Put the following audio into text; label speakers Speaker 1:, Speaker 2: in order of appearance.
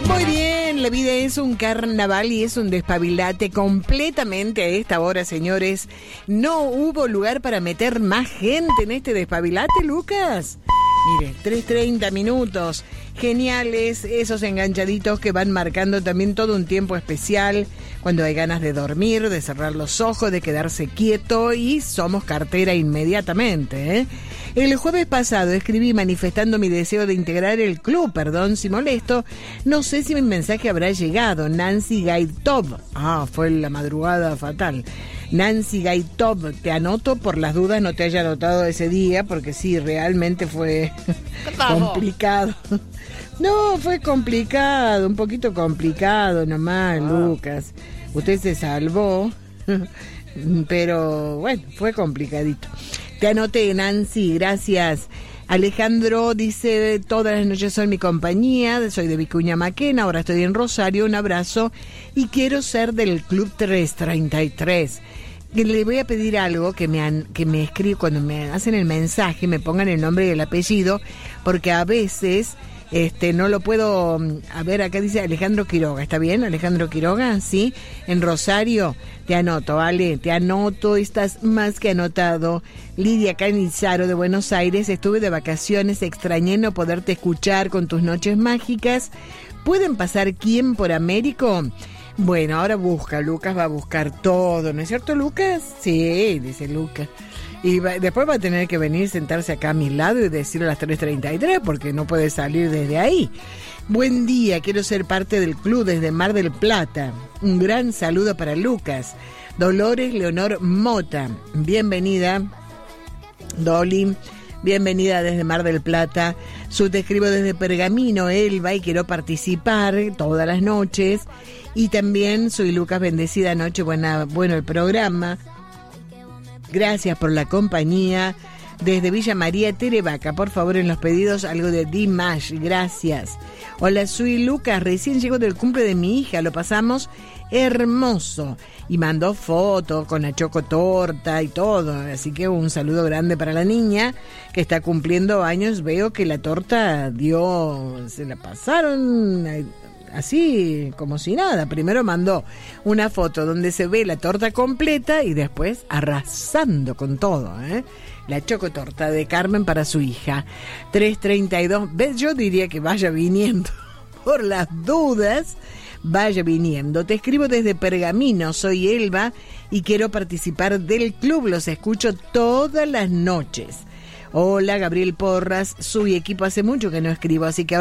Speaker 1: Muy bien, la vida es un carnaval y es un despabilate completamente a esta hora, señores. No hubo lugar para meter más gente en este despabilate, Lucas. Mire, 3:30 minutos. Geniales esos enganchaditos que van marcando también todo un tiempo especial cuando hay ganas de dormir, de cerrar los ojos, de quedarse quieto y somos cartera inmediatamente, ¿eh? El jueves pasado escribí manifestando mi deseo de integrar el club, perdón si molesto, no sé si mi mensaje habrá llegado. Nancy Gaitov, fue la madrugada fatal. Nancy Gaitov, te anoto por las dudas no te haya anotado ese día, porque sí, realmente fue complicado. No, fue complicado, un poquito complicado nomás, Lucas. Usted se salvó, pero bueno, fue complicadito. Te anoté, Nancy, gracias. Alejandro dice, todas las noches son mi compañía, soy de Vicuña Maquena, ahora estoy en Rosario, un abrazo y quiero ser del Club 333. Le voy a pedir algo que me escribe cuando me hacen el mensaje, me pongan el nombre y el apellido, porque a veces no lo puedo. A ver, acá dice Alejandro Quiroga, ¿está bien? Alejandro Quiroga, sí, en Rosario. Te anoto, vale, te anoto, estás más que anotado. Lidia Canizaro de Buenos Aires, estuve de vacaciones, extrañé no poderte escuchar con tus noches mágicas. ¿Pueden pasar quién por Américo? Bueno, ahora busca, Lucas va a buscar todo, ¿no es cierto, Lucas? Sí, dice Lucas. Y después va a tener que venir, sentarse acá a mi lado y decirlo a las 3:33, porque no puede salir desde ahí. Buen día, quiero ser parte del club desde Mar del Plata. Un gran saludo para Lucas. Dolores Leonor Mota, bienvenida, Dolly. Bienvenida desde Mar del Plata. Te escribo desde Pergamino, Elba, y quiero participar todas las noches. Y también soy Lucas, bendecida noche, bueno el programa. Gracias por la compañía. Desde Villa María, Terevaca, por favor en los pedidos algo de Dimash, gracias. Hola, soy Lucas, recién llego del cumple de mi hija, lo pasamos hermoso. Y mandó fotos con la chocotorta y todo, así que un saludo grande para la niña que está cumpliendo años. Veo que la torta se la pasaron así como si nada. Primero mandó una foto donde se ve la torta completa y después arrasando con todo, la chocotorta de Carmen para su hija. 3:32, ¿ves? Yo diría que vaya viniendo por las dudas. Vaya viniendo. Te escribo desde Pergamino, soy Elba y quiero participar del club. Los escucho todas las noches. Hola, Gabriel Porras, su equipo hace mucho que no escribo, así que ahora